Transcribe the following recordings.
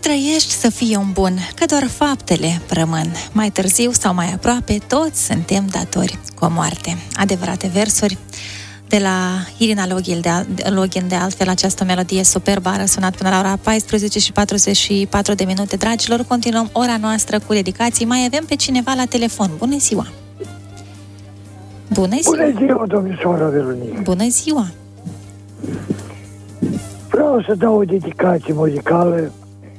trăiești să fii un bun, că doar faptele rămân. Mai târziu sau mai aproape, toți suntem datori cu o moarte. Adevărate versuri de la Irina Login, de altfel, această melodie superbă a răsunat până la ora 14 și 44 de minute. Dragilor, continuăm ora noastră cu dedicații. Mai avem pe cineva la telefon. Bună ziua! Bună ziua! Bună ziua, domnișoara Veronica! Bună ziua! Vreau să dau o dedicație muzicală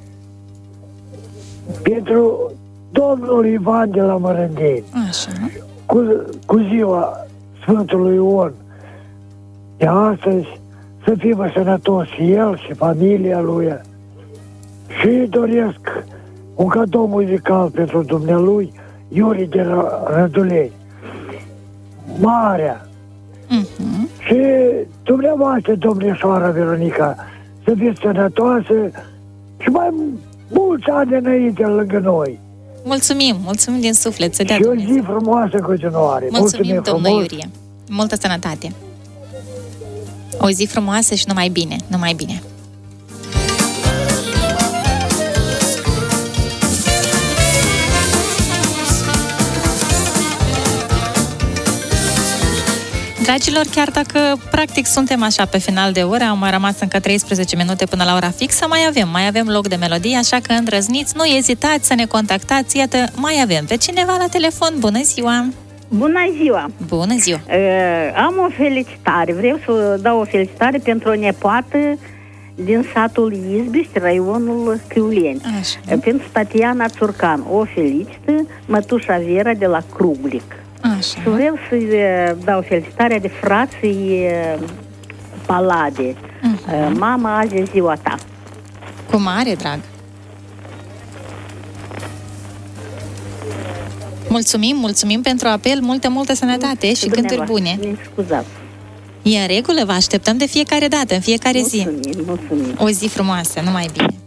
pentru domnul Ivan de la Mărândeni. Așa. Cu ziua Sfântului Ion de astăzi, să fie sănătos și el și familia lui. Și doresc un cadou muzical pentru dumnealui, Iuri de Răduleni. Marea. Și dumneavoastră, domnișoara Veronica, să fiți sănătoasă și mai mulți ani înainte lângă noi. Mulțumim din suflet, să dea și Dumnezeu. o zi frumoasă în continuare. Mulțumim, domnul Iurie. Multă sănătate. O zi frumoasă și numai bine, numai bine. Dragilor, chiar dacă practic suntem așa pe final de oră, au mai rămas încă 13 minute până la ora fixă, mai avem loc de melodie, așa că îndrăzniți, nu ezitați să ne contactați, iată, mai avem pe cineva la telefon. Bună ziua! Bună ziua! Bună ziua! Am o felicitare, vreau să dau o felicitare pentru o nepoată din satul Izbiști, raionul Chiuleni. Pentru Tatiana Țurcan. O felicită mătușa Vera de la Cruglic. Așa. Și vreau să-i dau felicitarea de frații Palade. Mama, azi e ziua ta. Cu mare drag. Mulțumim pentru apel, multă sănătate și gânduri bune. Scuzați. E în regulă, vă așteptăm de fiecare dată, în fiecare zi. Mulțumim. O zi frumoasă, numai bine.